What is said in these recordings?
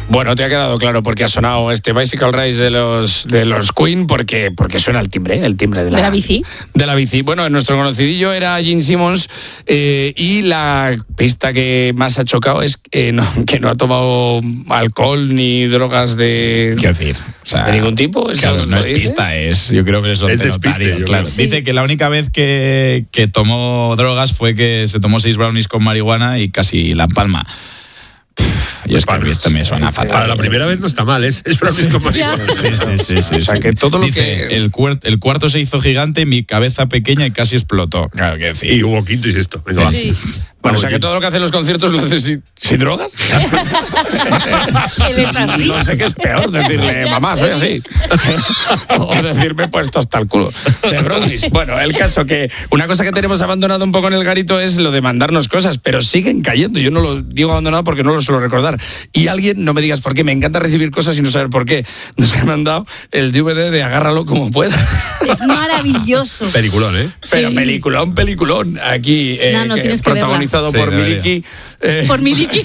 Bueno, te ha quedado claro porque ha sonado este Bicycle Race de los Queen porque suena el timbre de la bici. De la bici. Bueno, nuestro conocidillo era Gene Simmons y la pista que más ha chocado es que no ha tomado alcohol ni drogas de... ¿Qué decir? O sea, de ningún tipo. Claro, no es pista, yo creo que es despiste, claro. Sí. Dice que la única vez que tomó drogas fue que se tomó 6 brownies con marihuana y casi la palma. Y es que esto me suena fatal. Para la primera vez no está mal, es brownies con marihuana. Sí. O sea, que todo lo dice, que... el cuarto se hizo gigante, mi cabeza pequeña y casi explotó. Claro que decir. Y hubo quinto y sexto. Sí. Bueno, o sea, que todo lo que hacen los conciertos lo hace sin drogas. Él es así. No sé qué es peor, decirle, mamá, soy así. O decirme, puesto hasta el culo de brownies. Bueno, el caso que una cosa que tenemos abandonado un poco en el garito es lo de mandarnos cosas, pero siguen cayendo. Yo no lo digo abandonado porque no lo suelo recordar. Y alguien, no me digas por qué, me encanta recibir cosas y no saber por qué. Nos ha mandado el DVD de Agárralo como puedas. Es maravilloso. Peliculón, ¿eh? Pero Sí. peliculón. Aquí, No, tienes que protagonizado por Miliki. Por Miliki.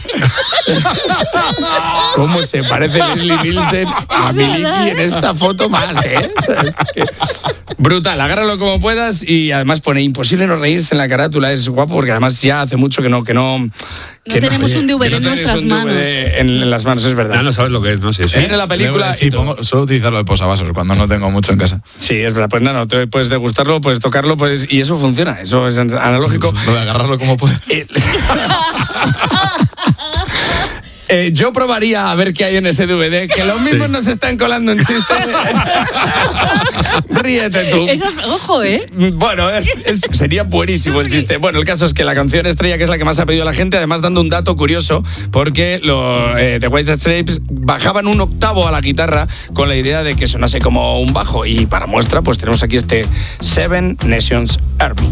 ¿Cómo se parece Leslie Nielsen a Miliki en esta foto más, eh? Brutal, agárralo como puedas y además pone imposible no reírse en la carátula, es guapo porque además ya hace mucho que no tenemos un DVD en nuestras manos. En las manos, es verdad. Ya no sabes lo que es, ¿no? Sí, eso. Viene la película Sí, suelo utilizarlo de posavasos cuando no tengo mucho en casa. Sí, es verdad, pues nada, no, puedes degustarlo, puedes tocarlo, y eso funciona, eso es analógico. Lo de agarrarlo como puedas. Yo probaría a ver qué hay en ese DVD, que los mismos nos están colando en chistes. Ríete tú. Eso, ojo, ¿eh? Bueno, sería buenísimo el chiste. Bueno, el caso es que la canción estrella, que es la que más ha pedido la gente, además dando un dato curioso, porque The White Stripes bajaban un octavo a la guitarra con la idea de que sonase como un bajo. Y para muestra, pues tenemos aquí este Seven Nations Army.